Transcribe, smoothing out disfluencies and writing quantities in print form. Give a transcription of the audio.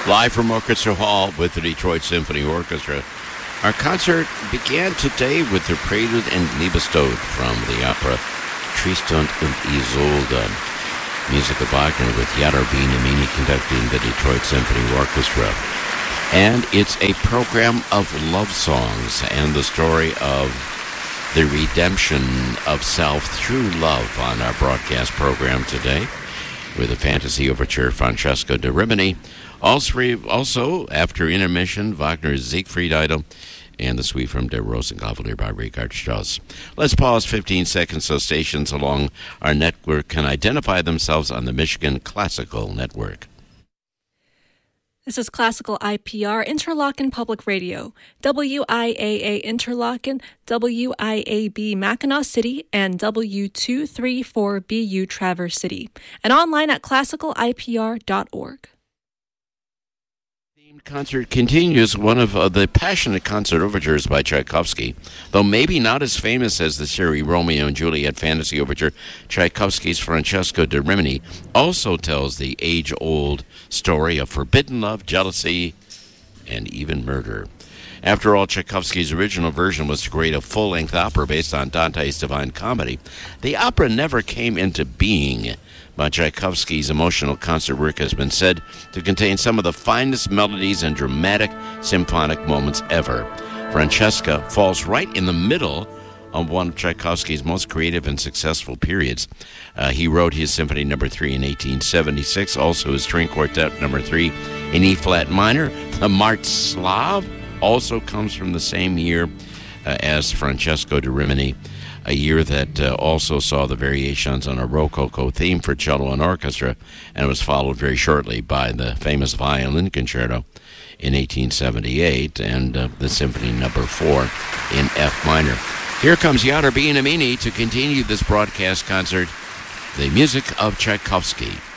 Live from Orchestra Hall with the Detroit Symphony Orchestra. Our concert began today with the Prelude and Liebestod from the opera Tristan und Isolde. Music of Wagner with Yadar Benjamini conducting the Detroit Symphony Orchestra. And it's a program of love songs and the story of the redemption of self through love on our broadcast program today with the Fantasy Overture, Francesco da Rimini. Also, after intermission, Wagner's Siegfried Idyll and the suite from Der Rosenkavalier by Richard Strauss. Let's pause 15 seconds so stations along our network can identify themselves on the Michigan Classical Network. This is Classical IPR, Interlochen Public Radio, WIAA Interlochen, WIAB Mackinac City, and W234BU Traverse City, and online at classicalipr.org. Concert continues, one of the passionate concert overtures by Tchaikovsky. Though maybe not as famous as the series Romeo and Juliet Fantasy Overture, Tchaikovsky's Francesco da Rimini also tells the age-old story of forbidden love, jealousy, and even murder. After all, Tchaikovsky's original version was to create a full-length opera based on Dante's Divine Comedy. The opera never came into being, but Tchaikovsky's emotional concert work has been said to contain some of the finest melodies and dramatic symphonic moments ever. Francesca falls right in the middle of one of Tchaikovsky's most creative and successful periods. He wrote his Symphony No. 3 in 1876, also his String Quartet No. 3 in E-flat minor. The March Slav also comes from the same year as Francesco da Rimini, a year that also saw the variations on a Rococo theme for cello and orchestra, and was followed very shortly by the famous Violin Concerto in 1878 and the Symphony No. 4 in F minor. Here comes Yadar Benjamini to continue this broadcast concert, the music of Tchaikovsky.